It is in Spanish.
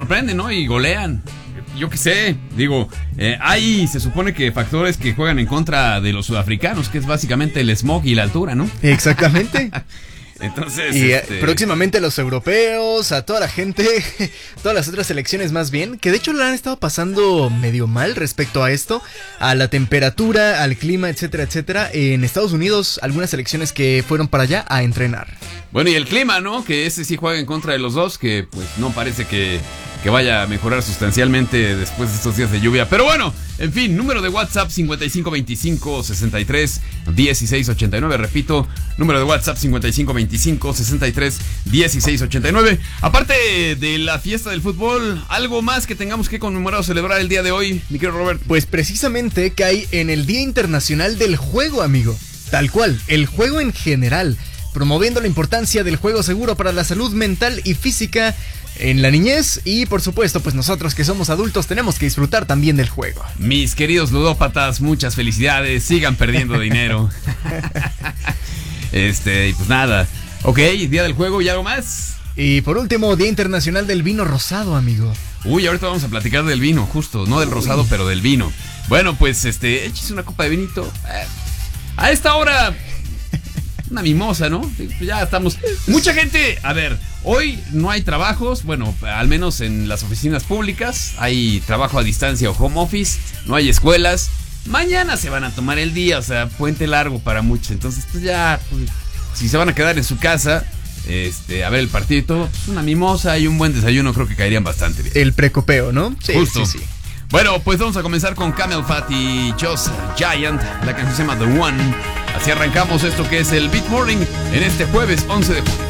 sorprenden, ¿no? Y golean. Yo qué sé, digo, hay, se supone que factores que juegan en contra de los sudafricanos, que es básicamente el smog y la altura, ¿no? Exactamente. Entonces, y próximamente los europeos, a toda la gente, todas las otras selecciones más bien, que de hecho la han estado pasando medio mal respecto a esto, a la temperatura, al clima, etcétera, etcétera. En Estados Unidos, algunas selecciones que fueron para allá a entrenar. Bueno, y el clima, ¿no? Que ese sí juega en contra de los dos, que pues no parece que vaya a mejorar sustancialmente después de estos días de lluvia. Pero bueno, en fin, número de WhatsApp 5525-63-1689. Repito, número de WhatsApp 5525-63-1689. Aparte de la fiesta del fútbol, ¿algo más que tengamos que conmemorar o celebrar el día de hoy, mi querido Robert? Pues precisamente cae en el Día Internacional del Juego, amigo. Tal cual, el juego en general, promoviendo la importancia del juego seguro para la salud mental y física en la niñez. Y por supuesto, pues nosotros que somos adultos tenemos que disfrutar también del juego. Mis queridos ludópatas, muchas felicidades, sigan perdiendo dinero. Y pues nada. Ok, día del juego y algo más. Y por último, Día Internacional del Vino Rosado, amigo. Uy, ahorita vamos a platicar del vino, justo, no del rosado, pero del vino. Bueno, pues échese una copa de vinito. A esta hora, una mimosa, ¿no? Ya estamos. Mucha gente, a ver, hoy no hay trabajos, bueno, al menos en las oficinas públicas, hay trabajo a distancia o home office, no hay escuelas. Mañana se van a tomar el día, o sea, puente largo para muchos. Entonces, pues ya, pues, si se van a quedar en su casa, a ver el partido y todo, pues una mimosa y un buen desayuno creo que caerían bastante bien. El precopeo, ¿no? Sí, justo. Sí. Bueno, pues vamos a comenzar con Camel Fat y Just Giant. La canción se llama The One. Así arrancamos esto que es el Beat Morning en este jueves 11 de junio.